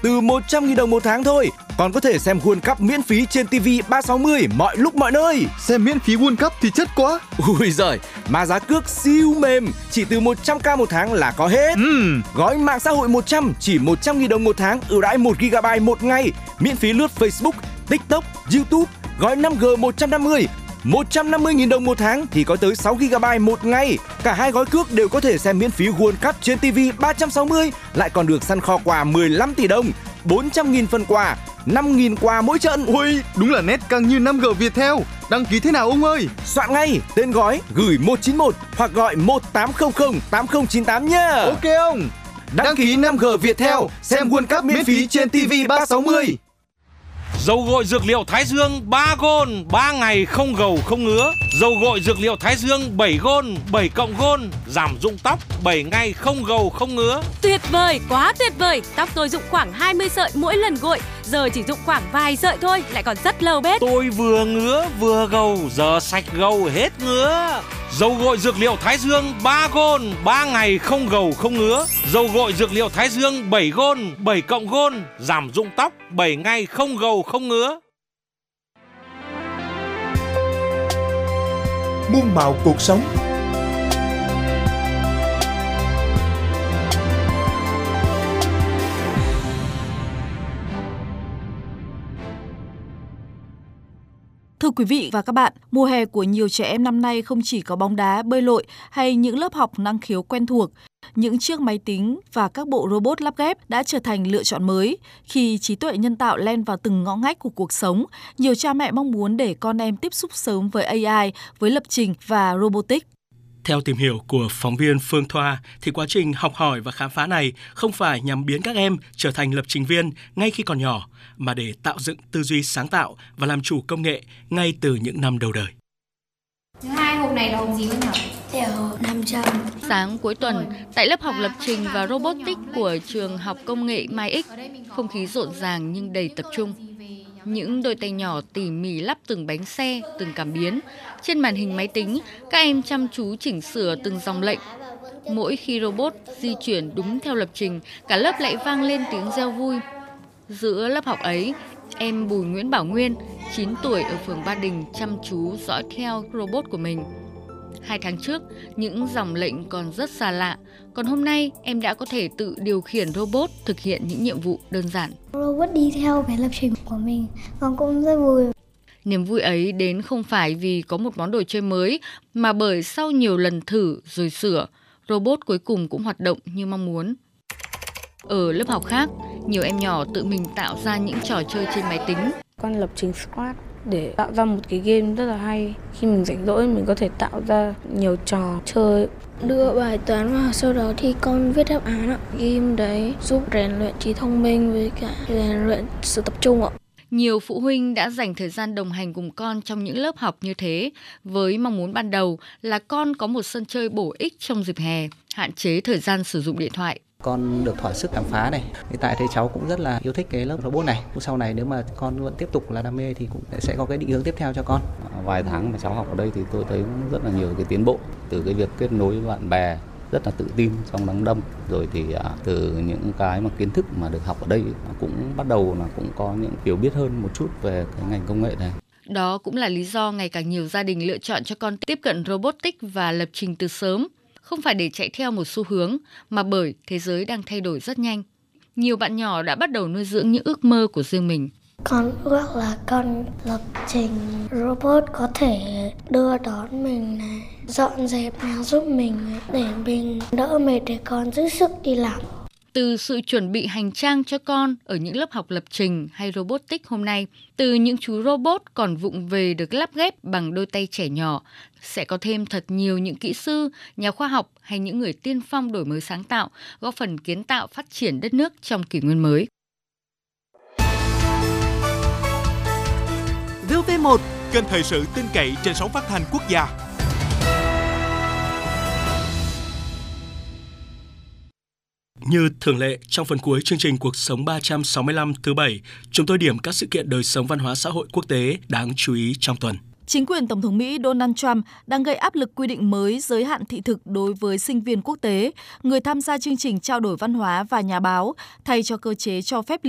từ 100.000 đồng một tháng thôi. Còn có thể xem World Cup miễn phí trên TV 360 mọi lúc mọi nơi. Xem miễn phí World Cup thì chất quá. Ui giời, mà giá cước siêu mềm, chỉ từ 100k một tháng là có hết. Gói mạng xã hội 100 chỉ 100.000 đồng một tháng, ưu đãi 1GB một ngày, miễn phí lướt Facebook, TikTok, YouTube. Gói 5G 150 150.000 đồng một tháng thì có tới 6GB một ngày. Cả hai gói cước đều có thể xem miễn phí World Cup trên TV 360, lại còn được săn kho quà 15 tỷ đồng, 400.000 phần quà, 5.000 quà mỗi trận. Ui, đúng là nét căng như 5G Viettel. Đăng ký thế nào ông ơi? Soạn ngay tên gói, gửi 191 hoặc gọi 1800 8098 nhá. Ok ông. Đăng ký 5G Viettel, xem World Cup miễn phí trên TV 360. Dầu gội dược liệu Thái Dương 3 gôn, 3 ngày không gầu không ngứa. Dầu gội dược liệu Thái Dương 7 gôn, 7 cộng gôn, giảm rụng tóc 7 ngày không gầu không ngứa. Tuyệt vời, quá tuyệt vời. Tóc tôi rụng khoảng 20 sợi mỗi lần gội, giờ chỉ rụng khoảng vài sợi thôi, lại còn rất lâu bết. Tôi vừa ngứa vừa gầu, giờ sạch gầu hết ngứa. Dầu gội dược liệu Thái Dương 3 gôn, 3 ngày không gầu không ngứa. Dầu gội dược liệu Thái Dương 7 gôn, 7 cộng gôn, giảm rụng tóc 7 ngày không gầu không ngứa. Muôn màu cuộc sống. Thưa quý vị và các bạn, mùa hè của nhiều trẻ em năm nay không chỉ có bóng đá, bơi lội hay những lớp học năng khiếu quen thuộc. Những chiếc máy tính và các bộ robot lắp ghép đã trở thành lựa chọn mới. Khi trí tuệ nhân tạo len vào từng ngõ ngách của cuộc sống, nhiều cha mẹ mong muốn để con em tiếp xúc sớm với AI, với lập trình và robotics. Theo tìm hiểu của phóng viên Phương Thoa, thì quá trình học hỏi và khám phá này không phải nhằm biến các em trở thành lập trình viên ngay khi còn nhỏ, mà để tạo dựng tư duy sáng tạo và làm chủ công nghệ ngay từ những năm đầu đời. Thứ hai hộp này là hộp gì con nhỉ? Tiểu 500. Sáng cuối tuần, tại lớp học lập trình và robotics của trường học công nghệ MyX, không khí rộn ràng nhưng đầy tập trung. Những đôi tay nhỏ tỉ mỉ lắp từng bánh xe, từng cảm biến. Trên màn hình máy tính, các em chăm chú chỉnh sửa từng dòng lệnh. Mỗi khi robot di chuyển đúng theo lập trình, cả lớp lại vang lên tiếng reo vui. Giữa lớp học ấy, em Bùi Nguyễn Bảo Nguyên, 9 tuổi ở phường Ba Đình chăm chú dõi theo robot của mình. 2 tháng trước, những dòng lệnh còn rất xa lạ, còn hôm nay em đã có thể tự điều khiển robot thực hiện những nhiệm vụ đơn giản. Robot đi theo cái lập trình của mình, con cũng rất vui. Niềm vui ấy đến không phải vì có một món đồ chơi mới, mà bởi sau nhiều lần thử rồi sửa, robot cuối cùng cũng hoạt động như mong muốn. Ở lớp học khác, nhiều em nhỏ tự mình tạo ra những trò chơi trên máy tính. Con lập trình Squad để tạo ra một cái game rất là hay. Khi mình rảnh rỗi mình có thể tạo ra nhiều trò chơi. Đưa bài toán vào, sau đó thì con viết đáp án ạ. Game đấy giúp rèn luyện trí thông minh với cả rèn luyện sự tập trung ạ. Nhiều phụ huynh đã dành thời gian đồng hành cùng con trong những lớp học như thế, với mong muốn ban đầu là con có một sân chơi bổ ích trong dịp hè, hạn chế thời gian sử dụng điện thoại. Con được thỏa sức khám phá này. Hiện tại thì cháu cũng rất là yêu thích cái lớp robot này. Sau này nếu mà con vẫn tiếp tục là đam mê thì cũng sẽ có cái định hướng tiếp theo cho con. Vài tháng mà cháu học ở đây thì tôi thấy cũng rất là nhiều cái tiến bộ. Từ cái việc kết nối với bạn bè, rất là tự tin trong đám đông. Rồi thì từ những cái mà kiến thức mà được học ở đây cũng bắt đầu là cũng có những hiểu biết hơn một chút về cái ngành công nghệ này. Đó cũng là lý do ngày càng nhiều gia đình lựa chọn cho con tiếp cận robotics và lập trình từ sớm. Không phải để chạy theo một xu hướng, mà bởi thế giới đang thay đổi rất nhanh. Nhiều bạn nhỏ đã bắt đầu nuôi dưỡng những ước mơ của riêng mình. Con ước là con lập trình robot có thể đưa đón mình này, dọn dẹp nhà giúp mình để mình đỡ mệt để con giữ sức đi làm. Từ sự chuẩn bị hành trang cho con ở những lớp học lập trình hay robotics hôm nay, từ những chú robot còn vụng về được lắp ghép bằng đôi tay trẻ nhỏ, sẽ có thêm thật nhiều những kỹ sư, nhà khoa học hay những người tiên phong đổi mới sáng tạo, góp phần kiến tạo phát triển đất nước trong kỷ nguyên mới. VOV1, kênh thời sự tin cậy trên sóng phát thanh quốc gia. Như thường lệ, trong phần cuối chương trình Cuộc sống 365 thứ 7, chúng tôi điểm các sự kiện đời sống văn hóa xã hội quốc tế đáng chú ý trong tuần. Chính quyền Tổng thống Mỹ Donald Trump đang gây áp lực quy định mới giới hạn thị thực đối với sinh viên quốc tế, người tham gia chương trình trao đổi văn hóa và nhà báo, thay cho cơ chế cho phép